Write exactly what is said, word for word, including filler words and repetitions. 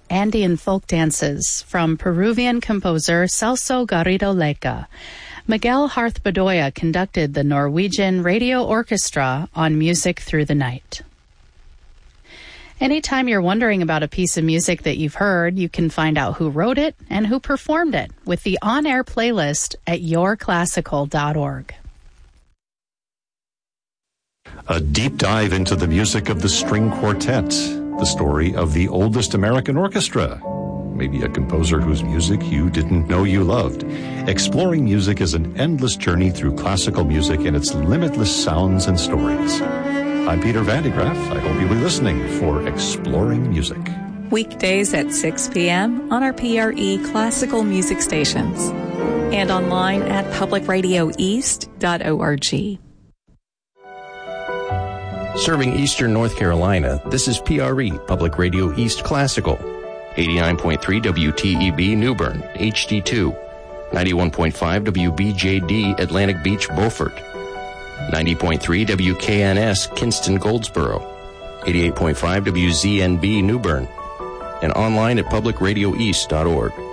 Andean folk dances from Peruvian composer Celso Garrido Leca. Miguel Harth Bedoya conducted the Norwegian Radio Orchestra on Music Through the Night. Anytime you're wondering about a piece of music that you've heard, you can find out who wrote it and who performed it with the on-air playlist at your classical dot org. A deep dive into the music of the string quartet, the story of the oldest American orchestra, maybe a composer whose music you didn't know you loved. Exploring music is an endless journey through classical music and its limitless sounds and stories. I'm Peter Vandegraff. I hope you'll be listening for Exploring Music. Weekdays at six p.m. on our P R E classical music stations and online at public radio east dot org. Serving Eastern North Carolina, this is P R E, Public Radio East Classical. eighty-nine point three W T E B New Bern, H D two. ninety-one point five W B J D Atlantic Beach, Beaufort. ninety point three W K N S Kinston, Goldsboro. eighty-eight point five W Z N B New Bern. And online at public radio east dot org.